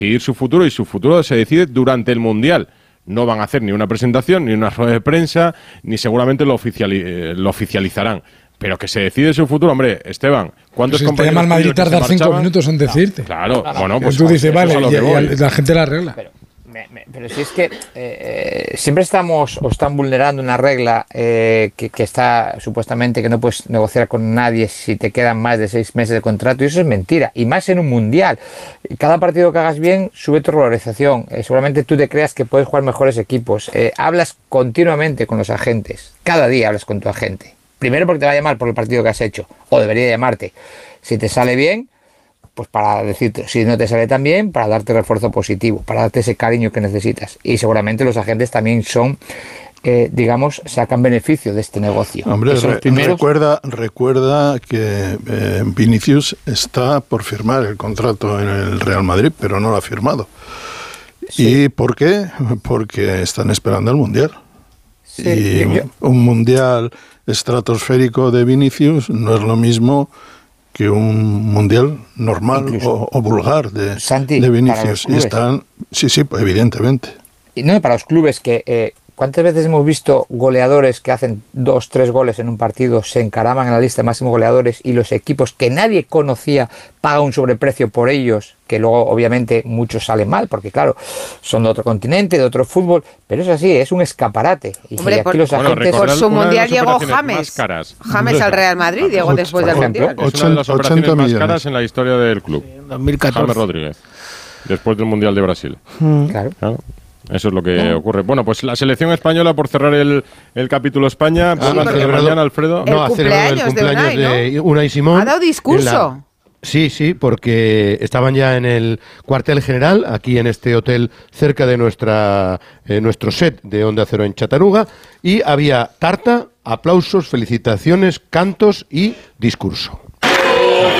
decidir su futuro, y su futuro se decide durante el Mundial. No van a hacer ni una presentación, ni una rueda de prensa, ni seguramente lo oficializarán. Pero que se decide su futuro, hombre, Esteban, ¿cuántos compañeros? Te llama al Madrid tardar 5 minutos en decirte. Claro, bueno, pues tú dices, vale, y la gente la arregla. Pero si es que siempre estamos o están vulnerando una regla que está supuestamente que no puedes negociar con nadie si te quedan más de 6 meses de contrato, y eso es mentira, y más en un mundial. Cada partido que hagas bien sube tu valorización, seguramente tú te creas que puedes jugar mejores equipos, hablas continuamente con los agentes, cada día hablas con tu agente, primero porque te va a llamar por el partido que has hecho, o debería llamarte, si te sale bien, pues para decirte, si no te sale tan bien, para darte refuerzo positivo, para darte ese cariño que necesitas. Y seguramente los agentes también son, digamos, sacan beneficio de este negocio. Hombre, recuerda que Vinicius está por firmar el contrato en el Real Madrid, pero no lo ha firmado. Sí. ¿Y por qué? Porque están esperando el Mundial. Sí, y un Mundial estratosférico de Vinicius no es lo mismo que un mundial normal o vulgar de Vinicius. Y están, sí, pues evidentemente. Y no, para los clubes que ¿cuántas veces hemos visto goleadores que hacen 2-3 goles en un partido, se encaraman en la lista de máximos goleadores, y los equipos que nadie conocía pagan un sobreprecio por ellos, que luego obviamente muchos salen mal, porque claro, son de otro continente, de otro fútbol, pero es así, es un escaparate. Y hombre, aquí los agentes... por su mundial llegó James al Real Madrid, llegó después del mundial. Es una de las operaciones más caras en la historia del club. 2014. James Rodríguez, después del Mundial de Brasil. Claro. Eso es lo que ocurre. Bueno, pues la selección española, por cerrar el capítulo España, mañana, Alfredo. El cumpleaños de Unai Simón. Ha dado discurso. Sí, porque estaban ya en el cuartel general, aquí en este hotel cerca de nuestro set de Onda Cero en Chataruga, y había tarta, aplausos, felicitaciones, cantos y discurso.